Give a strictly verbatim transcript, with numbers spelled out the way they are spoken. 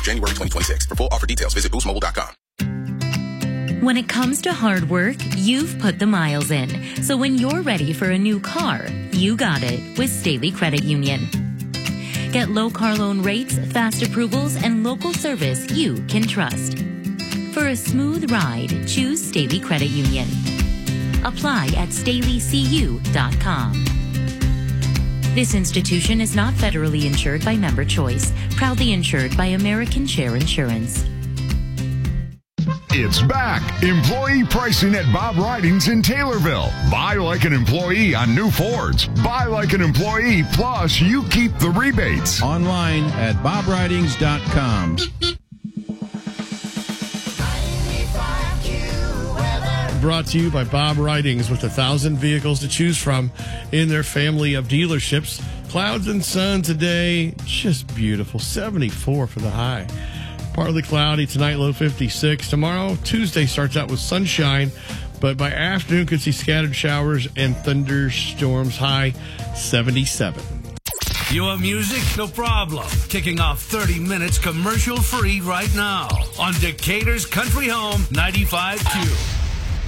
January twenty twenty-six. For full offer details, visit boost mobile dot com. When it comes to hard work, you've put the miles in. So when you're ready for a new car, you got it with Staley Credit Union. Get low car loan rates, fast approvals, and local service you can trust. For a smooth ride, choose Staley Credit Union. Apply at staley c u dot com. This institution is not federally insured by Member Choice, proudly insured by American Share Insurance. It's back. Employee pricing at Bob Ridings in Taylorville. Buy like an employee on new Fords. Buy like an employee, plus you keep the rebates. Online at bob ridings dot com. Brought to you by Bob Ridings with a thousand vehicles to choose from in their family of dealerships. Clouds and sun today, just beautiful. seventy-four for the high. Partly cloudy tonight, low fifty-six. Tomorrow, Tuesday, starts out with sunshine, but by afternoon could see scattered showers and thunderstorms, high seventy-seven. You want music? No problem. Kicking off thirty minutes commercial free right now on Decatur's Country Home ninety-five point two.